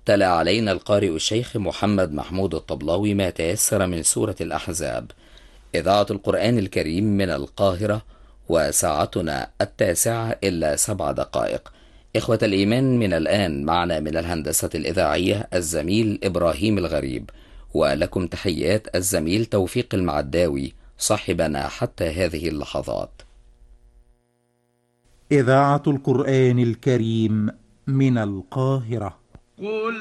تلا علينا القارئ الشيخ محمد محمود الطبلاوي ما تيسر من سورة الأحزاب. إذاعة القرآن الكريم من القاهرة، وساعتنا 9:07. إخوة الإيمان، من الآن معنا من الهندسة الإذاعية الزميل إبراهيم الغريب، ولكم تحيات الزميل توفيق المعداوي صاحبنا حتى هذه اللحظات. إذاعة القرآن الكريم من القاهرة. قل